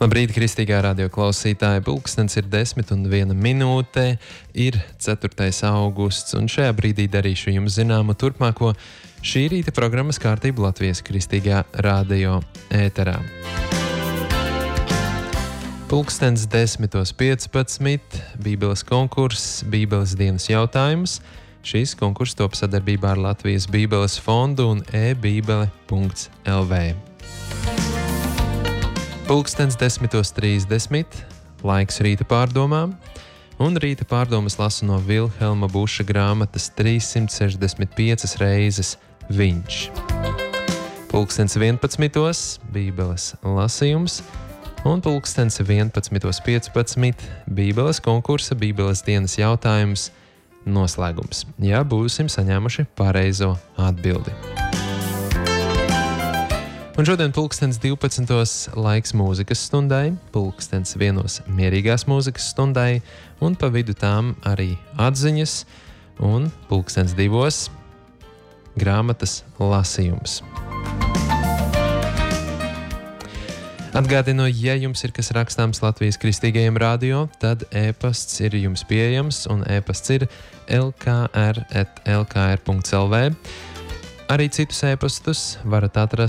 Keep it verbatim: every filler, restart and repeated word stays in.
Labrīt, kristīgā radio klausītāji. Pulkstens ir desmit un viena minūte, ir ceturtais augusts, un šajā brīdī darīšu jums zināmu turpmāko šī rīta programmas kārtību Latvijas kristīgā radio ēterā. Pulkstens desmitos piecpadsmit, Bībeles konkurss, Bībeles dienas jautājums. Šīs konkurss top sadarbībā ar Latvijas Bībeles fondu un e-bībele punkts el vē. Pulkstens desmitos trīsdesmit, laiks rīta pārdomām, un rīta pārdomas lasu no Vilhelma Buša grāmatas trīssimt sešdesmit piecas reizes viņš. Pulkstens vienpadsmitos, Bībeles lasījums, un pulkstens vienpadsmitos piecpadsmit, Bībeles konkursa, Bībeles dienas jautājums, noslēgums, ja būsim saņēmuši pareizo atbildi. Un šodien pulkstens divpadsmitos laiks mūzikas stundai, pulkstens vienos mierīgās mūzikas stundai, un pa vidu tām arī atziņas, un pulkstens divos grāmatas lasījums. Atgādinu, ja jums ir kas rakstāms Latvijas kristīgajiem radio, tad e-pasts ir jums pieejams, un e-pasts ir el kā er at el kā er punkts el vē. Arī citus e-pastus varat atrast